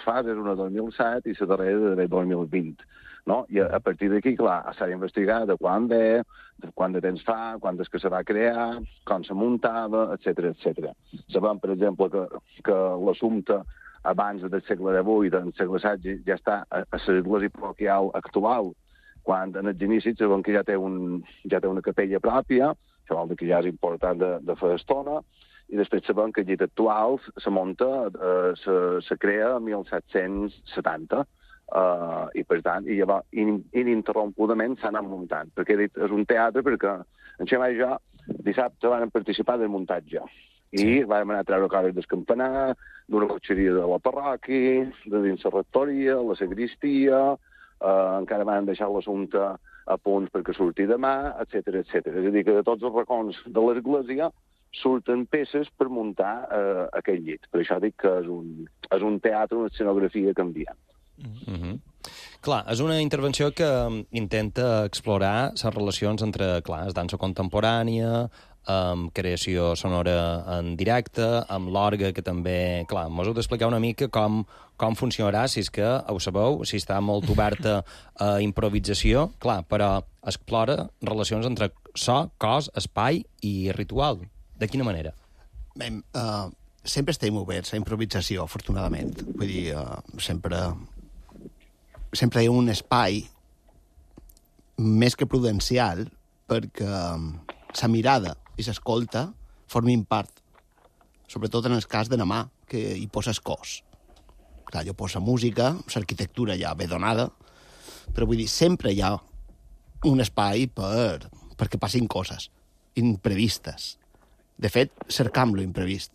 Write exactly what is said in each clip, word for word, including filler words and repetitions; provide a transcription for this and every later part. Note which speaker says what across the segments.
Speaker 1: dues fases, una dos mil set i la darrera de dos mil vint. No? I a, a partir d'aquí, clar, s'ha d'investigar de quan ve, de quant de temps fa, quan és que se va crear, com se muntava, etcètera, etcètera. Sabem, per exemple, que, que l'assumpte abans del segle divuit, del segle setze, ja està a, a l'església parroquial actual, quan en els inicis sabem que ja té, un, ja té una capella pròpia, això vol dir que ja és important de, de fer estona, i després sabem que el llit actual se munta, eh, se, se crea a mil set-cents setanta, Uh, i per tant, i llavors, in, ininterrompudament s'ha anat muntant, perquè he dit, és un teatre perquè en Xemà i jo dissabte vam participar del muntatge i sí. Vam anar a treure coses del campanar, d'una cotxeria de la parròquia, de dins la rectoria, la sagristia, uh, encara van deixar l'assumpte a punts perquè surti demà, etcètera, etcètera. És a dir, que de tots els racons de l'església surten peces per muntar uh, aquell llit. Per això dic que és un, és un teatre, una escenografia canviant.
Speaker 2: Mm-hmm. Clar, és una intervenció que intenta explorar les relacions entre, clar, la dansa contemporània, amb creació sonora en directe, amb l'orgue, que també... Clar, mos heu d'explicar una mica com, com funcionarà, si és que ho sabeu, si està molt oberta a improvisació, clar, però explora relacions entre so, cos, espai i ritual. De quina manera?
Speaker 3: Bé, uh, sempre estem oberts a improvisació, afortunadament. Vull dir, uh, sempre... sempre hi ha un espai més que prudencial perquè la mirada i l'escolta formin part, sobretot en el cas de la mà, que hi poses cos. Clar, jo poso música, l'arquitectura ja ve donada, però vull dir, sempre hi ha un espai per, perquè passin coses imprevistes. De fet, cercam lo imprevist.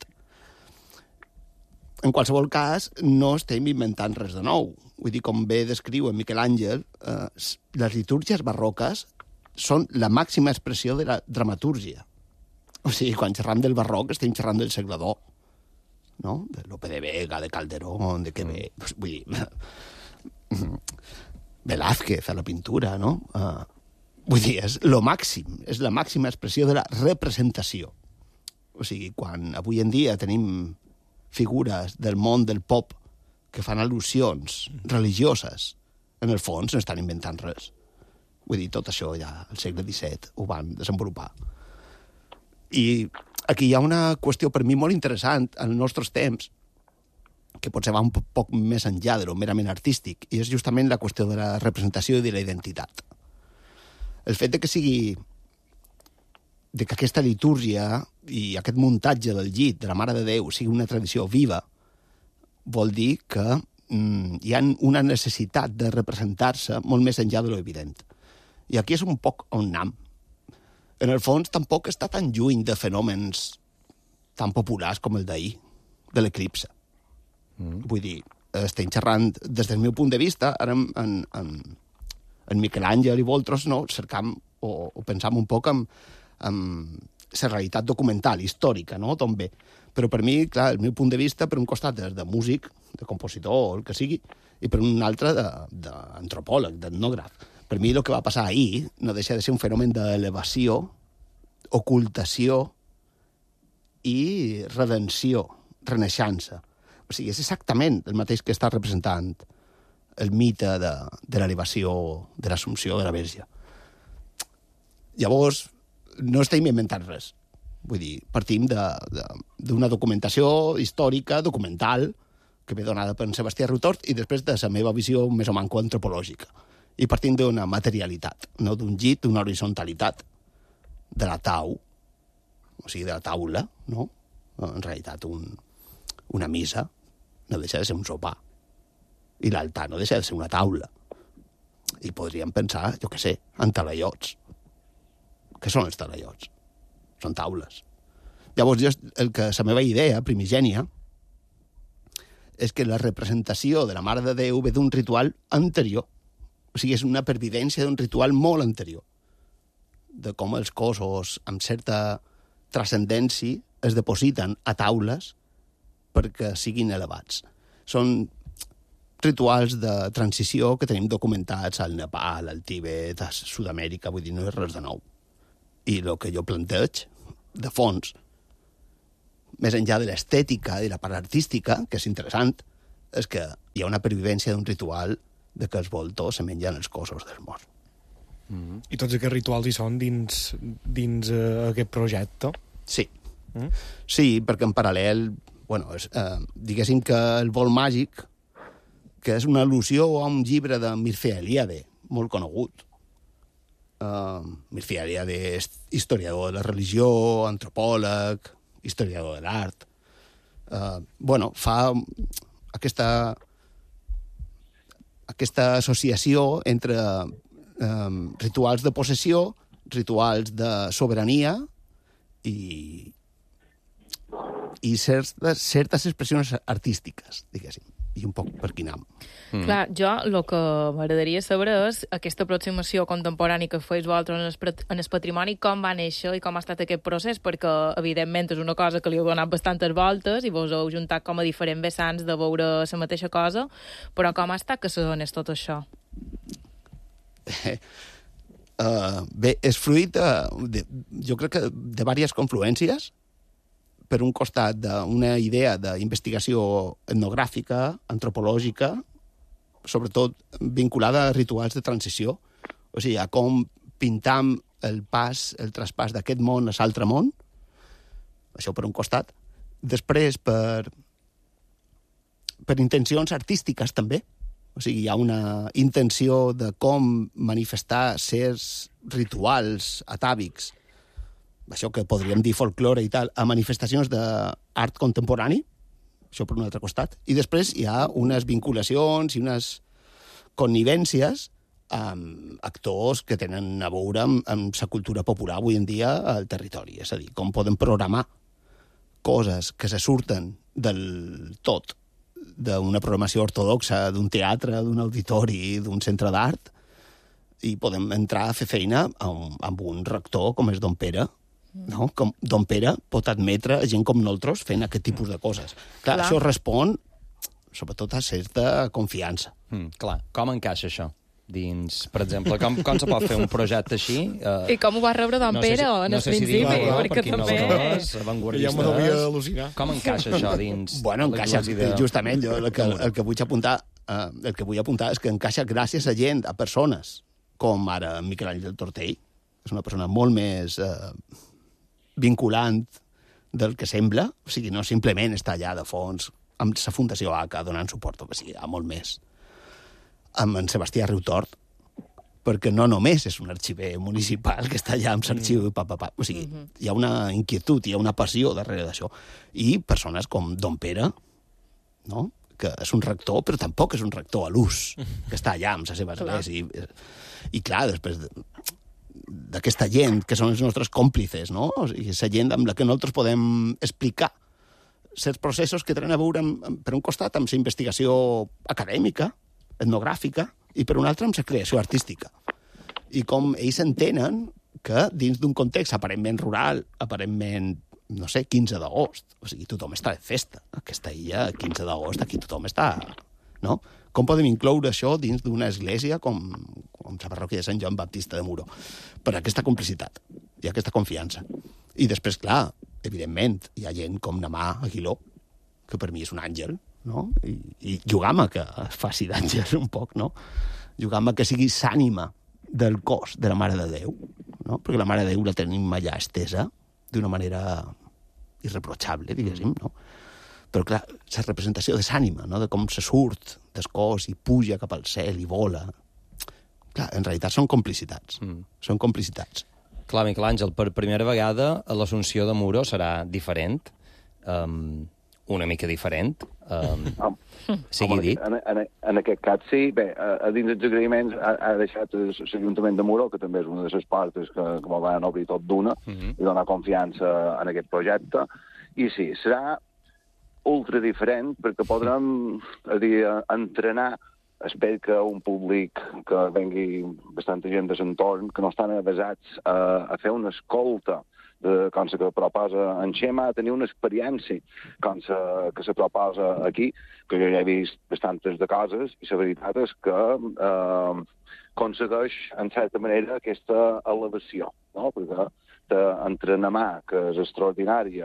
Speaker 3: En qualsevol cas, no estem inventant res de nou. Vull dir, com bé descriu en Miquel Àngel, eh, les litúrgies barroques són la màxima expressió de la dramatúrgia. O sigui, quan xerram del barroc estem xerrant del segle dos, no? De Lope de Vega, de Calderón, de Quevedo... Mm. Vull dir... Velázquez, a la pintura, no? Uh, vull dir, és lo màxim, és la màxima expressió de la representació. O sigui, quan avui en dia tenim figures del món del pop que fan al·lusions religioses, en el fons no estan inventant res. Vull dir, tot això ja al segle disset ho van desenvolupar. I aquí hi ha una qüestió per mi molt interessant en els nostres temps, que potser va un poc més enllà de lo merament artístic, i és justament la qüestió de la representació i de la identitat. El fet de que sigui... de que aquesta litúrgia i aquest muntatge del llit de la Mare de Déu sigui una tradició viva, vol dir que mm, hi ha una necessitat de representar-se molt més enllà de lo evident. I aquí és un poc on nam. En el fons, tampoc està tan lluny de fenòmens tan populars com el d'ahir, de l'eclipse. Mm. Vull dir, estem xerrant, des del meu punt de vista, ara en, en, en, en Miquel Àngel i Voltros, no, cercam o, o pensam un poc en, en la realitat documental, històrica, no?, d'on ve. Però per mi, clar, el meu punt de vista, per un costat és de músic, de compositor, el que sigui, i per un altre d'antropòleg, d'etnògraf. Per mi el que va passar ahir no deixa de ser un fenomen d'elevació, ocultació i redenció, renaixença. O sigui, és exactament el mateix que està representant el mite de, de l'elevació, de l'assumpció de la Verge. Llavors, no estem inventant res. Vull dir, partim d'una documentació històrica, documental, que ve donada per Sebastià Rutort, i després de la meva visió més o manco antropològica. I partim d'una materialitat, no? D'un llit, d'una horizontalitat, de la tau, o sigui, de la taula, no? En realitat, un, una missa no deixa de ser un sopar. I l'altar no deixa de ser una taula. I podríem pensar, jo què sé, en talaiots. Què són els talaiots? Són taules. Llavors, jo, el que la meva idea primigènia és que la representació de la Mare de Déu ve d'un ritual anterior. O sigui, és una pervivència d'un ritual molt anterior. De com els cossos, amb certa transcendència, es depositen a taules perquè siguin elevats. Són rituals de transició que tenim documentats al Nepal, al Tibet, a Sud-amèrica, vull dir, no és res de nou. I el que jo planteig, de fons, més enllà de l'estètica i la part artística, que és interessant, és que hi ha una pervivència d'un ritual de que els voltors se mengen els cossos dels morts.
Speaker 4: Mm. I tots aquests rituals hi són dins, dins uh, aquest projecte?
Speaker 3: Sí.
Speaker 4: Mm?
Speaker 3: Sí, perquè en paral·lel, bueno, és, eh, diguéssim que el vol màgic, que és una al·lusió a un llibre de Mircea Eliade, molt conegut. Uh, Mircea Eliade és historiador de la religió, antropòleg, historiador de l'art. Uh, bueno, fa aquesta, aquesta associació entre um, rituals de possessió, rituals de sobirania i, i certes, certes expressions artístiques, diguéssim, i un poc per quin am.
Speaker 5: Mm. Clar, jo el que m'agradaria saber és aquesta aproximació contemporània que feis vosaltres en el, en el patrimoni, com va néixer i com ha estat aquest procés, perquè, evidentment, és una cosa que li heu donat bastantes voltes i vos heu juntat com a diferents vessants de veure la mateixa cosa, però com ha estat que se donés tot això?
Speaker 3: Uh, bé, és fruit, uh, de, jo crec que de diverses confluències. Per un costat, d'una idea d'investigació etnogràfica, antropològica, sobretot vinculada a rituals de transició, o sigui, a com pintam el pas, el traspàs d'aquest món a l'altre món, això per un costat. Després, per, per intencions artístiques, també. O sigui, hi ha una intenció de com manifestar certs rituals atàvics, això que podríem dir folklore i tal, a manifestacions d'art contemporani, això per un altre costat. I després hi ha unes vinculacions i unes connivències amb actors que tenen a veure amb, amb la cultura popular avui en dia al territori. És a dir, com podem programar coses que se surten del tot d'una programació ortodoxa, d'un teatre, d'un auditori, d'un centre d'art, i podem entrar a fer feina amb, amb un rector com és Don Pere, no? Com Don Pere pot admetre gent com nosaltres fent aquest tipus de coses. Clar, clar. Això respon sobretot a certa confiança.
Speaker 2: Mm, clar, com encaixa això? Dins, per exemple, com, com se pot fer un projecte així? Uh,
Speaker 5: I com ho va rebre Don
Speaker 2: no sé
Speaker 5: Pere
Speaker 2: si,
Speaker 5: en
Speaker 2: no
Speaker 5: el
Speaker 2: sé si
Speaker 5: principi?
Speaker 2: dir, no,
Speaker 5: perquè
Speaker 2: per
Speaker 5: també...
Speaker 2: no avantguardistes.
Speaker 4: Ja m'ho devia al·lucinar.
Speaker 2: Com encaixa això dins...
Speaker 3: Bueno, encaixa, justament, jo el que, el que vull apuntar, uh, el que vull apuntar és que encaixa gràcies a gent, a persones, com ara Miquel Àngel Tortell, és una persona molt més uh, vinculant del que sembla, o sigui, no simplement està allà de fons amb la Fundació A C A donant suport, o sigui, hi ha molt més. Amb en Sebastià Riutort, perquè no només és un arxiver municipal que està allà amb l'arxiu i pa, pa, pa. O sigui, mm-hmm. hi ha una inquietud, hi ha una passió darrere d'això. I persones com Don Pere, no?, que és un rector, però tampoc és un rector a l'ús, que està allà amb la seva església. I, i clar, després d'aquesta gent, que són els nostres còmplices, no? O sigui, la gent amb la que nosaltres podem explicar certs processos que tenen a veure, amb, per un costat, amb la investigació acadèmica, etnogràfica, i per un altre amb la creació artística. I com ells entenen que dins d'un context aparentment rural, aparentment, no sé, quinze d'agost, o sigui, tothom està de festa. Aquesta illa, quinze d'agost, aquí tothom està... No? Com podem incloure això dins d'una església com, com la parròquia de Sant Joan Baptista de Muro? Per aquesta complicitat i aquesta confiança. I després, clar, evidentment, hi ha gent com Namà Aguiló, que per mi és un àngel, no? I, i jugar amb que faci d'àngel un poc, no? Jugar amb que sigui l'ànima del cos de la Mare de Déu, no? Perquè la Mare de Déu la tenim allà estesa d'una manera irreprotxable, diguéssim, no? Però, clar, la representació de l'ànima, no? De com se surt del cos i puja cap al cel i vola. Clar, en realitat són complicitats. Mm. Són complicitats.
Speaker 2: Clar, Miquel Àngel, per primera vegada l'Assumpció de Muro serà diferent, um, una mica diferent, um, oh. sigui
Speaker 1: Home,
Speaker 2: dit.
Speaker 1: En, en, en aquest cas, sí. Bé, a, a dins dels agraïments ha, ha deixat l'Ajuntament de Muro, que també és una de les parts que, que m'ho van obrir tot d'una, uh -huh. i donar confiança en aquest projecte. I sí, serà ultra diferent, perquè podrem a dir, entrenar, espero que un públic que vengui bastanta gent de l'entorn, que no estan avasats a, a fer una escolta de com se que proposa en Xema, a tenir una experiència com se, que se proposa aquí, que jo ja he vist bastantes de coses, i la veritat és que eh, aconsegueix, en certa manera, aquesta elevació, no? Perquè d'entrenar, que és extraordinària,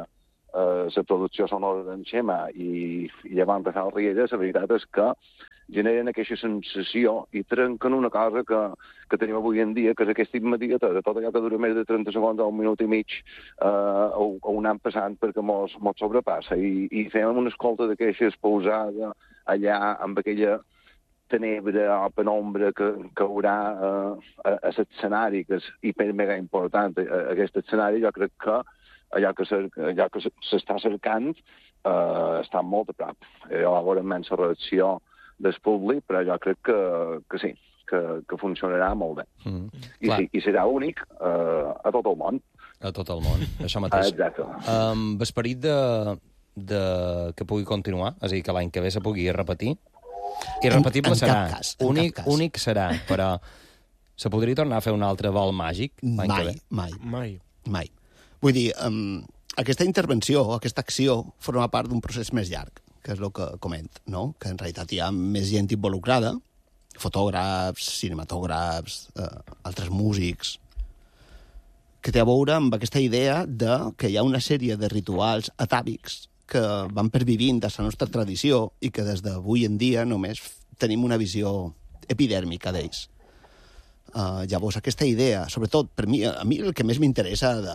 Speaker 1: eh, la producció sonora d'en Xema i, i llavors Rafael Riera, la veritat és que generen aquesta sensació i trenquen una cosa que, que tenim avui en dia, que és aquesta immediatesa, tot allò que dura més de trenta segons o un minut i mig, eh, o, o un any passant perquè mos, mos sobrepassa. I, i fem una escolta d'aquestes pausada allà amb aquella tenebra o penombra que, que haurà eh, a, a l'escenari, que és hiper mega important. A, aquest escenari jo crec que allò que, allò que s'està cercant eh, està molt a prop. Jo veure immensa reacció del públic, però jo crec que, que sí, que, que funcionarà molt bé. Mm. I, sí, I serà únic uh, a tot el món.
Speaker 2: A tot el món, això mateix.
Speaker 1: Exacte.
Speaker 2: Um, L'esperit de, de que pugui continuar, és a dir, que l'any que ve se pugui repetir, irrepetible
Speaker 3: en, en
Speaker 2: serà.
Speaker 3: Cas,
Speaker 2: únic, únic serà, però se podria tornar a fer un altre vol màgic l'any
Speaker 3: mai,
Speaker 2: que ve?
Speaker 4: Mai.
Speaker 3: Mai. Mai. Vull dir, um, aquesta intervenció, aquesta acció, forma part d'un procés més llarg, que és el que coment, no? Que en realitat hi ha més gent involucrada, fotògrafs, cinematògrafs, eh, altres músics, que té a veure amb aquesta idea de que hi ha una sèrie de rituals atàvics que van pervivint de la nostra tradició i que des d'avui en dia només tenim una visió epidèrmica d'ells. Uh, llavors, aquesta idea, sobretot, per mi, a mi el que més m'interessa de...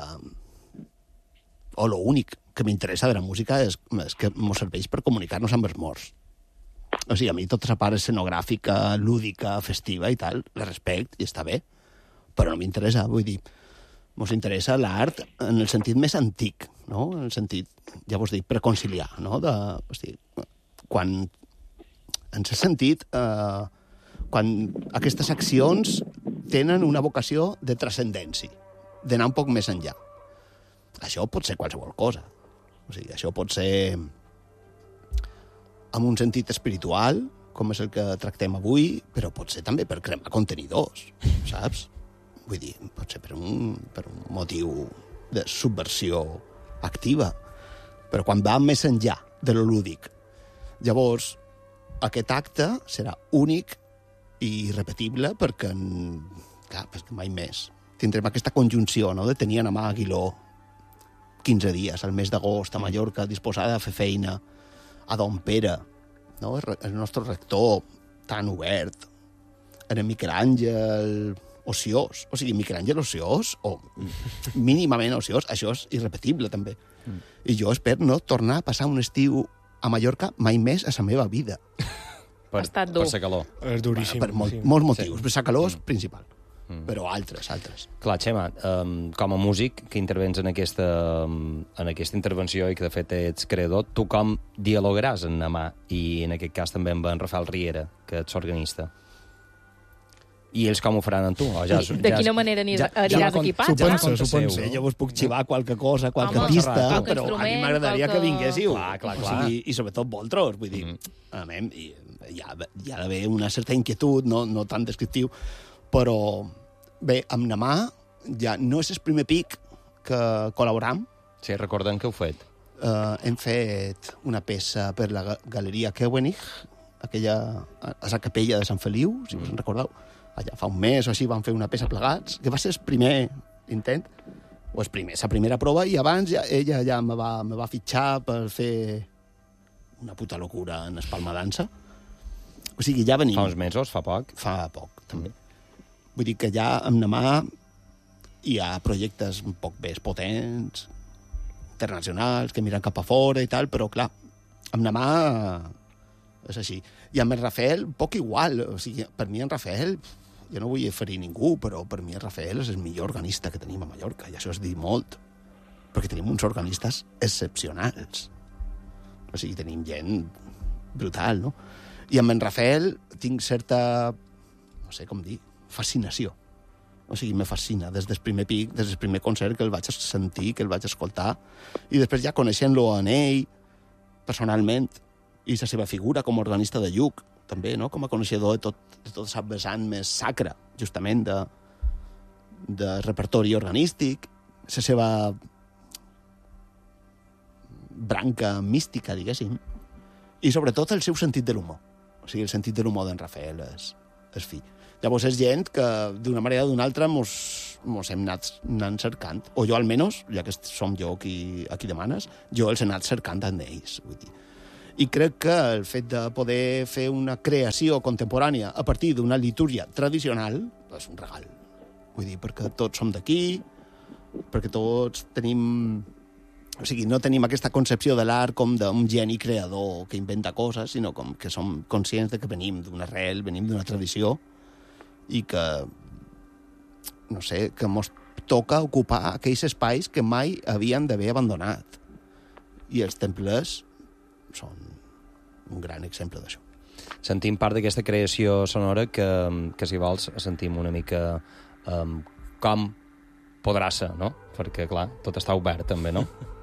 Speaker 3: o lo únic que m'interessa de la música és, és que ens serveix per comunicar-nos amb els morts. O sigui, a mi tota la part escenogràfica, lúdica, festiva i tal, la respecte i està bé, però no m'interessa, vull dir, ens interessa l'art en el sentit més antic, no? En el sentit, ja vos dic, preconciliar, no? De, o sigui, quan, en el sentit, eh, quan aquestes accions tenen una vocació de transcendència, d'anar un poc més enllà. Això pot ser qualsevol cosa. O sigui, això pot ser amb un sentit espiritual, com és el que tractem avui, però pot ser també per cremar contenidors, saps? Vull dir, pot ser per un, per un motiu de subversió activa, però quan va més enllà de lo lúdic. Llavors, aquest acte serà únic i irrepetible perquè, clar, perquè mai més tindrem aquesta conjunció, no?, de tenir a mà Aguiló quinze dies, al mes d'agost, a Mallorca, disposada a fer feina, a Don Pere, no? El nostre rector tan obert, en el Miquel Àngel ociós, o sigui, Miquel Àngel ociós, o mínimament ociós, això és irrepetible, també. Mm. I jo espero no tornar a passar un estiu a Mallorca mai més a la meva vida.
Speaker 2: Per,
Speaker 5: ha estat dur.
Speaker 2: Per sa calor.
Speaker 4: És duríssim.
Speaker 3: Bueno, per molt,
Speaker 4: sí.
Speaker 3: molts motius,
Speaker 2: Sí.
Speaker 3: però la calor és
Speaker 2: Mm.
Speaker 3: principal.
Speaker 2: Mm.
Speaker 3: Però altres, altres.
Speaker 2: Clar, Xema, um, com a músic que intervens en aquesta, um, en aquesta intervenció i que de fet ets creador, tu com dialogaràs en Namà i en aquest cas també amb en Rafael Riera, que ets organista? I ells com ho faran amb tu? O ja,
Speaker 5: De
Speaker 2: ja,
Speaker 5: quina manera aniràs,
Speaker 2: ja- ja
Speaker 5: aniràs
Speaker 2: m'ha cont-
Speaker 5: equipat?
Speaker 4: S'ho
Speaker 2: ja m'ha
Speaker 4: pensa,
Speaker 2: contat
Speaker 4: s'ho pensa.
Speaker 2: seu,
Speaker 3: Sí, jo vos puc xivar qualque cosa, qualque
Speaker 5: Home,
Speaker 3: pista,
Speaker 5: qualque
Speaker 3: però a mi
Speaker 5: instrument,
Speaker 3: m'agradaria
Speaker 5: qualque-
Speaker 3: que vinguéssiu.
Speaker 2: Clar, clar,
Speaker 3: O
Speaker 2: clar.
Speaker 3: sigui, i sobretot vosaltres, vull dir,
Speaker 2: Mm.
Speaker 3: a mi, hi, hi ha, hi ha d'haver una certa inquietud, no, no tan descriptiu, però bé, amb Namà ja no és el primer pic que col·laboram.
Speaker 2: Sí, recordem que heu fet.
Speaker 3: Uh, hem fet una peça per la ga- Galeria Kewenich, aquella, a a la capella de Sant Feliu, si us en recordeu. Allà fa un mes o així van fer una peça plegats, que va ser el primer intent, o el primer, la primera prova, i abans ja, ella ja me va, me va fitxar per fer una puta locura en Espalma Dansa. O sigui, ja venim...
Speaker 2: Fa uns mesos, fa poc.
Speaker 3: Fa poc, també. Vull dir que ja amb Namà hi ha projectes un poc més potents, internacionals, que miren cap a fora i tal, però clar, amb Namà és així. I amb en Rafael, poc igual. O sigui, per mi en Rafael, jo no vull ferir ningú, però per mi en Rafael és el millor organista que tenim a Mallorca, i això és dir molt, perquè tenim uns organistes excepcionals. O sigui, tenim gent brutal, no? I amb en Rafael tinc certa, no sé com dir, fascinació. O sigui, me fascina des del primer pic, des del primer concert que el vaig sentir, que el vaig escoltar, i després ja coneixent-lo en ell, personalment, i la seva figura com a organista de Lluc, també, no? Com a coneixedor de tot, de tot el vessant més sacre, justament, de, de repertori organístic, la seva branca mística, diguéssim, i sobretot el seu sentit de l'humor. O sigui, el sentit de l'humor d'en Rafael és, és fi. Llavors és gent que, d'una manera o d'una altra, mos, mos, mos hem anat, anat cercant. O jo, almenys, ja que som jo qui, a qui demanes, jo els he anat cercant amb ells. Vull dir. I crec que el fet de poder fer una creació contemporània a partir d'una litúrgia tradicional és un regal. Vull dir, perquè tots som d'aquí, perquè tots tenim... O sigui, no tenim aquesta concepció de l'art com d'un geni creador que inventa coses, sinó com que som conscients de que venim d'una arrel, venim d'una tradició i que, no sé, que mos toca ocupar aquells espais que mai havien d'haver abandonat. I els temples són un gran exemple d'això.
Speaker 2: Sentim part d'aquesta creació sonora que, que si vols, sentim una mica um, com podrà ser, no? Perquè, clar, tot està obert, també, no?